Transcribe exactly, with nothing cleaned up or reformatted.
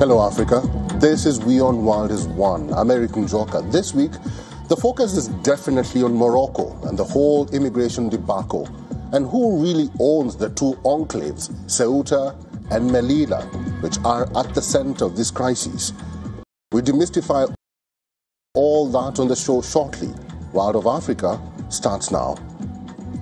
Hello Africa, this is We on Wild is One, American Joker. This week, the focus is definitely on Morocco and the whole immigration debacle, and who really owns the two enclaves, Ceuta and Melilla, which are at the center of this crisis. We demystify all that on the show shortly. Wild of Africa starts now.